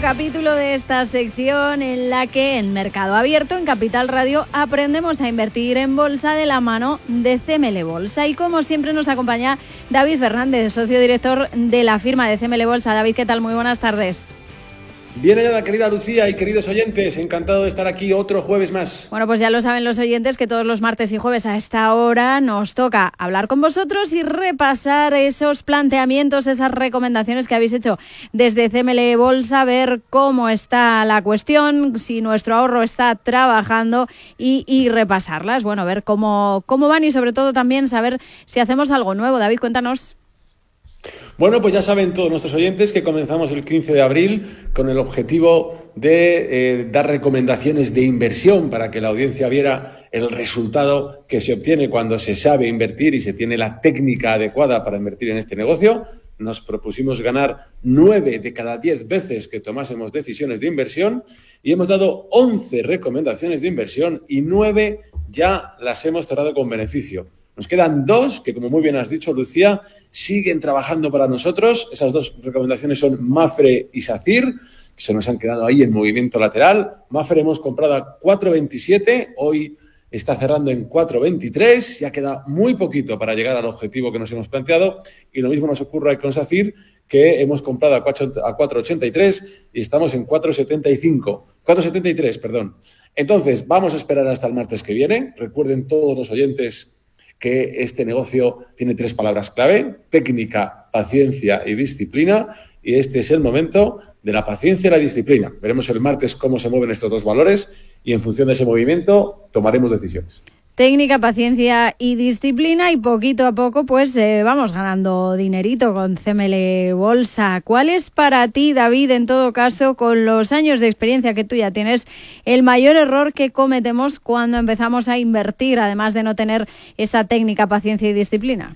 capítulo de esta sección en la que en Mercado Abierto, en Capital Radio, aprendemos a invertir en bolsa de la mano de CML Bolsa. Y como siempre nos acompaña David Fernández, socio director de la firma de CML Bolsa. David, ¿qué tal? Muy buenas tardes. Bien hallada, querida Lucía y queridos oyentes, encantado de estar aquí otro jueves más. Bueno, pues ya lo saben los oyentes que todos los martes y jueves a esta hora nos toca hablar con vosotros y repasar esos planteamientos, esas recomendaciones que habéis hecho desde CML Bolsa, ver cómo está la cuestión, si nuestro ahorro está trabajando y repasarlas. Bueno, ver cómo van y sobre todo también saber si hacemos algo nuevo. David, cuéntanos. Bueno, pues ya saben todos nuestros oyentes que comenzamos el 15 de abril con el objetivo de dar recomendaciones de inversión para que la audiencia viera el resultado que se obtiene cuando se sabe invertir y se tiene la técnica adecuada para invertir en este negocio. Nos propusimos ganar 9 de cada 10 veces que tomásemos decisiones de inversión y hemos dado 11 recomendaciones de inversión y 9 ya las hemos cerrado con beneficio. Nos quedan 2 que, como muy bien has dicho, Lucía, siguen trabajando para nosotros. Esas 2 recomendaciones son Mapfre y SACIR, que se nos han quedado ahí en movimiento lateral. Mapfre hemos comprado a 4,27, hoy está cerrando en 4,23, ya queda muy poquito para llegar al objetivo que nos hemos planteado. Y lo mismo nos ocurre con SACIR, que hemos comprado a 4,83 y estamos en 4,73, perdón. Entonces, vamos a esperar hasta el martes que viene. Recuerden todos los oyentes que este negocio tiene 3 palabras clave: técnica, paciencia y disciplina. Y este es el momento de la paciencia y la disciplina. Veremos el martes cómo se mueven estos 2 valores y en función de ese movimiento tomaremos decisiones. Técnica, paciencia y disciplina, y poquito a poco pues vamos ganando dinerito con CML Bolsa. ¿Cuál es para ti, David, en todo caso, con los años de experiencia que tú ya tienes, el mayor error que cometemos cuando empezamos a invertir, además de no tener esta técnica, paciencia y disciplina?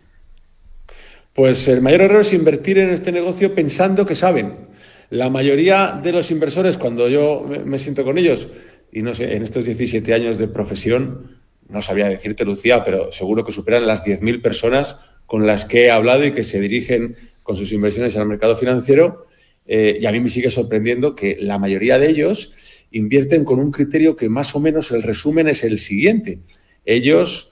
Pues el mayor error es invertir en este negocio pensando que saben. La mayoría de los inversores, cuando yo me siento con ellos, y no sé, en estos 17 años de profesión, no sabía decirte, Lucía, pero seguro que superan las 10.000 personas con las que he hablado y que se dirigen con sus inversiones al mercado financiero. Y a mí me sigue sorprendiendo que la mayoría de ellos invierten con un criterio que más o menos el resumen es el siguiente. Ellos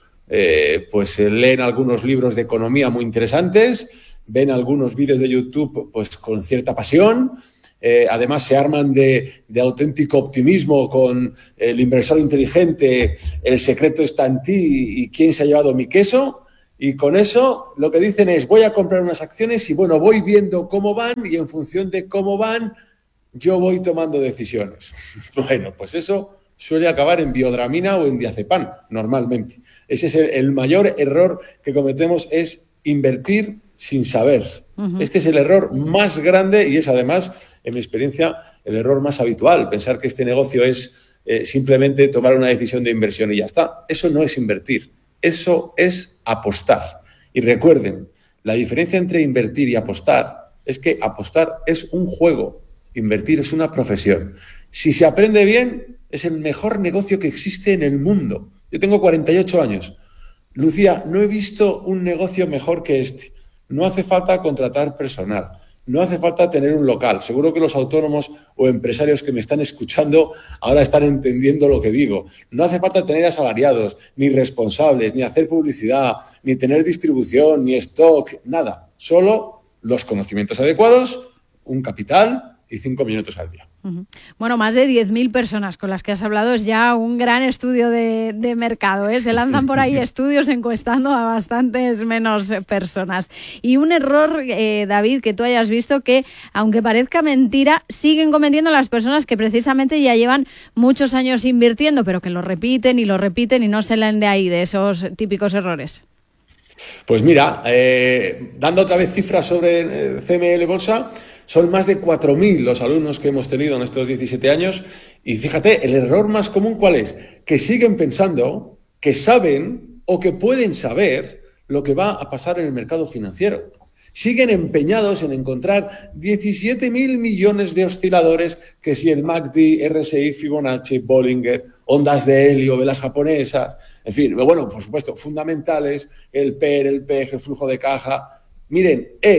pues leen algunos libros de economía muy interesantes, ven algunos vídeos de YouTube pues con cierta pasión. Además se arman de auténtico optimismo con el inversor inteligente, el secreto está en ti y quién se ha llevado mi queso, y con eso lo que dicen es: voy a comprar unas acciones y bueno, voy viendo cómo van y en función de cómo van yo voy tomando decisiones. Bueno, pues eso suele acabar en biodramina o en diazepam normalmente. Ese es el mayor error que cometemos, es invertir sin saber. Este es el error más grande y es además, en mi experiencia, el error más habitual. Pensar que este negocio es simplemente tomar una decisión de inversión y ya está. Eso no es invertir, eso es apostar. Y recuerden, la diferencia entre invertir y apostar es que apostar es un juego, invertir es una profesión. Si se aprende bien, es el mejor negocio que existe en el mundo. Yo tengo 48 años. Lucía, no he visto un negocio mejor que este. No hace falta contratar personal, no hace falta tener un local. Seguro que los autónomos o empresarios que me están escuchando ahora están entendiendo lo que digo. No hace falta tener asalariados, ni responsables, ni hacer publicidad, ni tener distribución, ni stock, nada. Solo los conocimientos adecuados, un capital y 5 minutos al día. Bueno, más de 10.000 personas con las que has hablado es ya un gran estudio de mercado, ¿eh? Se lanzan por ahí estudios encuestando a bastantes menos personas. Y un error, David, que tú hayas visto que, aunque parezca mentira, siguen cometiendo las personas que precisamente ya llevan muchos años invirtiendo, pero que lo repiten y no salen de ahí, de esos típicos errores. Pues mira, dando otra vez cifras sobre CML Bolsa, son más de 4.000 los alumnos que hemos tenido en estos 17 años y fíjate, el error más común ¿cuál es? Que siguen pensando que saben o que pueden saber lo que va a pasar en el mercado financiero. Siguen empeñados en encontrar 17.000 millones de osciladores, que si el MACD, RSI, Fibonacci, Bollinger, ondas de helio, velas japonesas, en fin, bueno, por supuesto, fundamentales, el PER, el PEG, el flujo de caja. Miren, es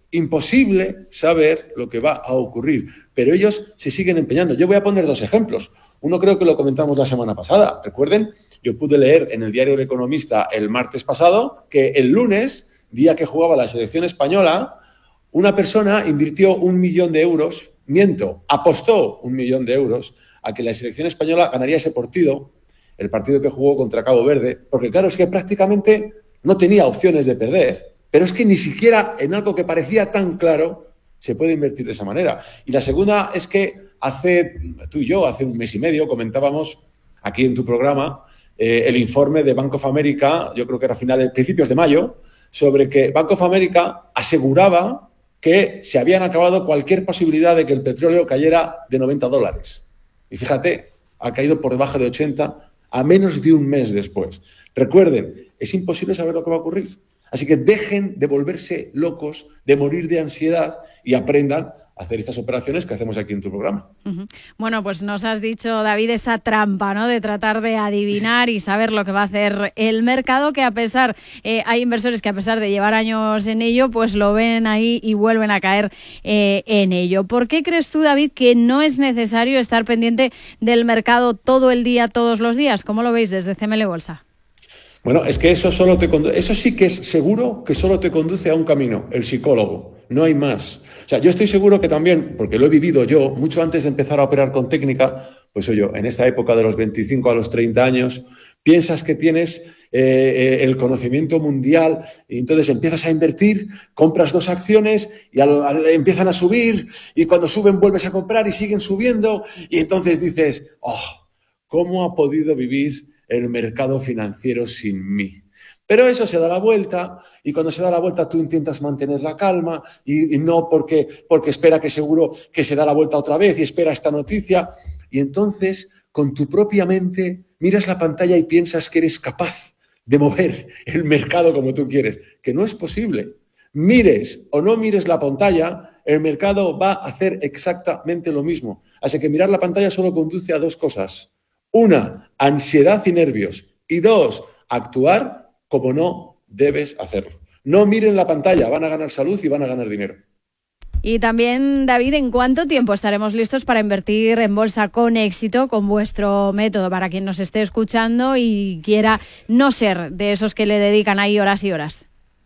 imposible saber lo que va a ocurrir, pero ellos se siguen empeñando. Yo voy a poner 2 ejemplos. Uno creo que lo comentamos la semana pasada. Recuerden, yo pude leer en el diario El Economista el martes pasado que el lunes, día que jugaba la selección española, una persona invirtió 1 millón de euros, apostó 1 millón de euros a que la selección española ganaría ese partido, el partido que jugó contra Cabo Verde, porque claro, es que prácticamente no tenía opciones de perder, pero es que ni siquiera en algo que parecía tan claro se puede invertir de esa manera. Y la segunda es que tú y yo, hace 1 mes y medio, comentábamos aquí en tu programa el informe de Bank of America, yo creo que era principios de mayo, sobre que Bank of America aseguraba que se habían acabado cualquier posibilidad de que el petróleo cayera de $90. Y fíjate, ha caído por debajo de 80 a menos de 1 mes después. Recuerden, es imposible saber lo que va a ocurrir. Así que dejen de volverse locos, de morir de ansiedad y aprendan a hacer estas operaciones que hacemos aquí en tu programa. Bueno, pues nos has dicho, David, esa trampa, ¿no?, de tratar de adivinar y saber lo que va a hacer el mercado, que hay inversores que a pesar de llevar años en ello, pues lo ven ahí y vuelven a caer en ello. ¿Por qué crees tú, David, que no es necesario estar pendiente del mercado todo el día, todos los días? ¿Cómo lo veis desde CML Bolsa? Bueno, es que eso sí que es seguro que solo te conduce a un camino, el psicólogo, no hay más. O sea, yo estoy seguro que también, porque lo he vivido yo, mucho antes de empezar a operar con técnica, pues oye, en esta época de los 25 a los 30 años, piensas que tienes el conocimiento mundial y entonces empiezas a invertir, compras 2 acciones y empiezan a subir y cuando suben vuelves a comprar y siguen subiendo y entonces dices, ¿cómo ha podido vivir el mercado financiero sin mí? Pero eso se da la vuelta y cuando se da la vuelta tú intentas mantener la calma y no porque espera que seguro que se da la vuelta otra vez y espera esta noticia y entonces con tu propia mente miras la pantalla y piensas que eres capaz de mover el mercado como tú quieres, que no es posible. Mires o no mires la pantalla, el mercado va a hacer exactamente lo mismo. Así que mirar la pantalla solo conduce a 2 cosas. 1, ansiedad y nervios. Y 2, actuar como no debes hacerlo. No miren la pantalla, van a ganar salud y van a ganar dinero. Y también, David, ¿en cuánto tiempo estaremos listos para invertir en bolsa con éxito con vuestro método? Para quien nos esté escuchando y quiera no ser de esos que le dedican ahí horas y horas.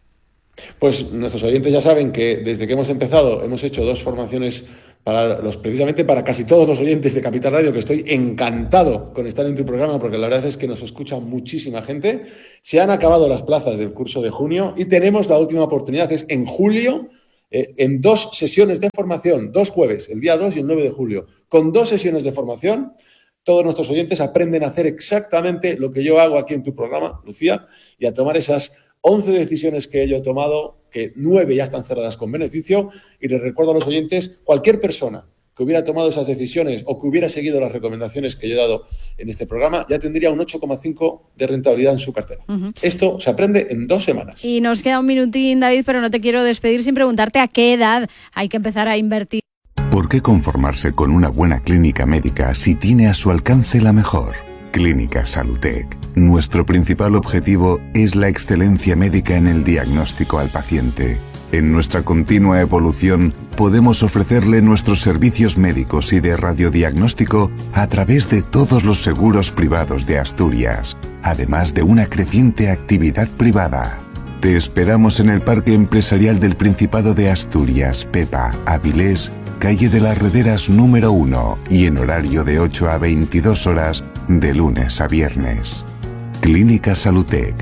Pues nuestros oyentes ya saben que desde que hemos empezado hemos hecho 2 formaciones precisamente para casi todos los oyentes de Capital Radio, que estoy encantado con estar en tu programa porque la verdad es que nos escucha muchísima gente. Se han acabado las plazas del curso de junio y tenemos la última oportunidad, es en julio, en 2 sesiones de formación, 2 jueves, el día 2 y el 9 de julio. Con 2 sesiones de formación, todos nuestros oyentes aprenden a hacer exactamente lo que yo hago aquí en tu programa, Lucía, y a tomar esas 11 decisiones que yo he tomado, que 9 ya están cerradas con beneficio, y les recuerdo a los oyentes, cualquier persona que hubiera tomado esas decisiones o que hubiera seguido las recomendaciones que yo he dado en este programa, ya tendría un 8,5 de rentabilidad en su cartera. Esto se aprende en 2 semanas. Y nos queda un minutín, David, pero no te quiero despedir sin preguntarte a qué edad hay que empezar a invertir. ¿Por qué conformarse con una buena clínica médica si tiene a su alcance la mejor? Clínica Salutec. Nuestro principal objetivo es la excelencia médica en el diagnóstico al paciente. En nuestra continua evolución, podemos ofrecerle nuestros servicios médicos y de radiodiagnóstico a través de todos los seguros privados de Asturias, además de una creciente actividad privada. Te esperamos en el Parque Empresarial del Principado de Asturias, Pepa, Avilés, calle de las Rederas número 1 y en horario de 8 a 22 horas de lunes a viernes. Clínica Salutec,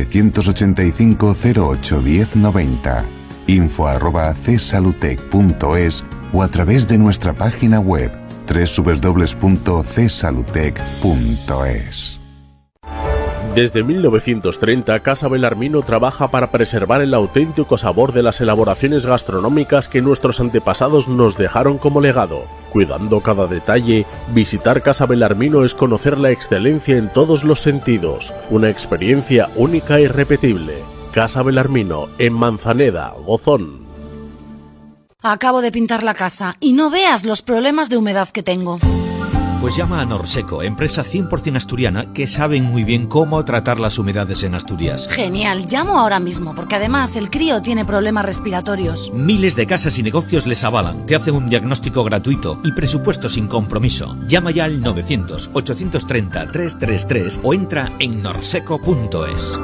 985 08 1090. info@csalutec.es o a través de nuestra página web www.csalutec.es. Desde 1930, Casa Belarmino trabaja para preservar el auténtico sabor de las elaboraciones gastronómicas que nuestros antepasados nos dejaron como legado. Cuidando cada detalle, visitar Casa Belarmino es conocer la excelencia en todos los sentidos, una experiencia única e irrepetible. Casa Belarmino, en Manzaneda, Gozón. Acabo de pintar la casa y no veas los problemas de humedad que tengo. Pues llama a Norseco, empresa 100% asturiana que saben muy bien cómo tratar las humedades en Asturias. Genial, llamo ahora mismo, porque además el crío tiene problemas respiratorios. Miles de casas y negocios les avalan, te hacen un diagnóstico gratuito y presupuesto sin compromiso. Llama ya al 900-830-333 o entra en norseco.es.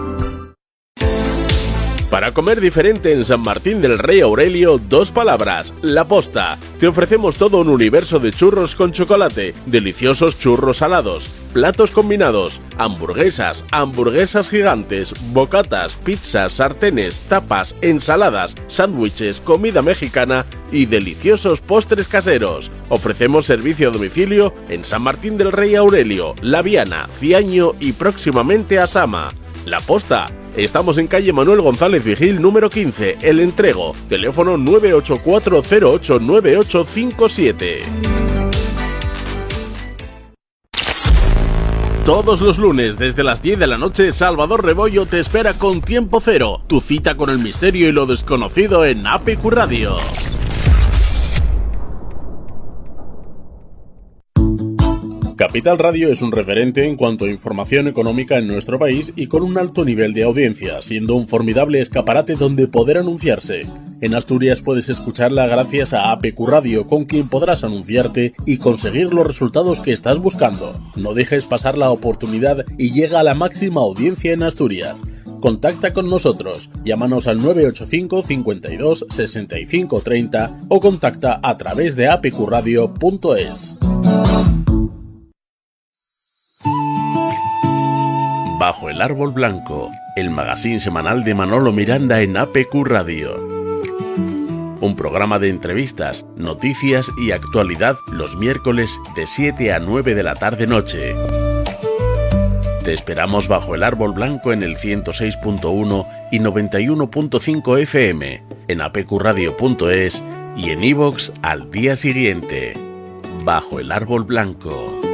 Para comer diferente en San Martín del Rey Aurelio, 2 palabras, La Posta. Te ofrecemos todo un universo de churros con chocolate, deliciosos churros salados, platos combinados, hamburguesas gigantes, bocatas, pizzas, sartenes, tapas, ensaladas, sándwiches, comida mexicana y deliciosos postres caseros. Ofrecemos servicio a domicilio en San Martín del Rey Aurelio, La Viana, Ciaño y próximamente a Sama. La Posta. Estamos en calle Manuel González Vigil, número 15, El Entrego. Teléfono 984089857. Todos los lunes, desde las 10 de la noche, Salvador Rebollo te espera con Tiempo Cero. Tu cita con el misterio y lo desconocido en APQ Radio. Capital Radio es un referente en cuanto a información económica en nuestro país y con un alto nivel de audiencia, siendo un formidable escaparate donde poder anunciarse. En Asturias puedes escucharla gracias a APQ Radio, con quien podrás anunciarte y conseguir los resultados que estás buscando. No dejes pasar la oportunidad y llega a la máxima audiencia en Asturias. Contacta con nosotros, llámanos al 985 52 65 30 o contacta a través de apqradio.es. Bajo el árbol blanco, el magazín semanal de Manolo Miranda en APQ Radio. Un programa de entrevistas, noticias y actualidad los miércoles de 7 a 9 de la tarde-noche. Te esperamos bajo el árbol blanco en el 106.1 y 91.5 FM, en apqradio.es y en iVoox al día siguiente. Bajo el árbol blanco.